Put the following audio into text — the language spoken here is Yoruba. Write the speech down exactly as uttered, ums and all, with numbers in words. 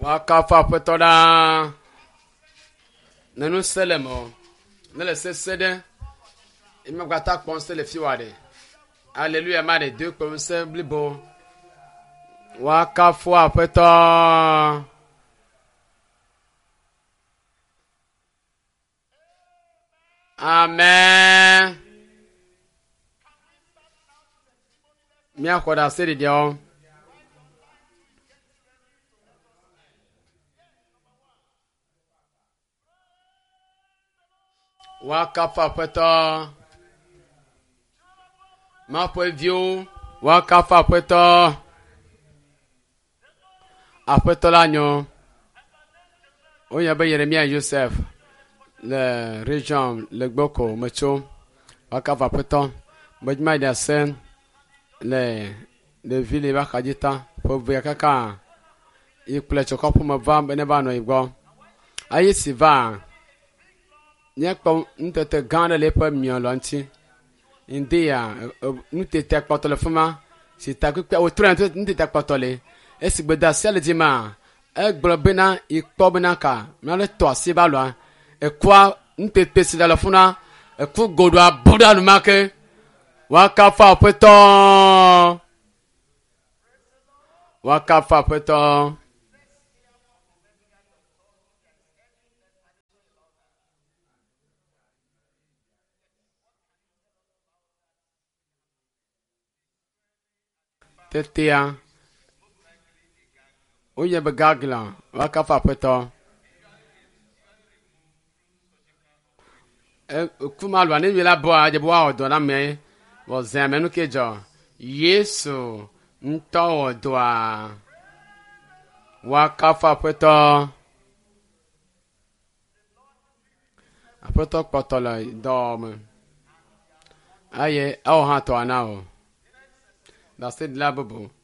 Wakafa petoda nanu selemo nele sesede imagata ponse le fiwade. Alléluia mare deux comme c'est blibo. Wakafa petoda Amen. Mi akoda se de dio. Wakafa petoda ma po viu wakafa petoda apetola nyo. Oya be Yeremia Joseph le région le Gboko Mecho wakafa petoda bajma da sen le le ville ba kajita po vya kaka ikple chokopu mava bene ba no igbo ayi siva nyekpo ntete gane le pa miolonti india ntete kpotole fuma si takpe o tren ntete kpotole esigbeda sel dima egbro bena ikpo bena ka male to asibalo e kwa ntete sidala funa e ku godwa boda no make wakafa peto wakafa peto tetia oye begagla wakafa peto e kuma lwa ni la bo aje bo odo na me wo zemenu kejo Yesu nto odwa wakafa peto apeto potola dom aye o ha to anao da se la bobo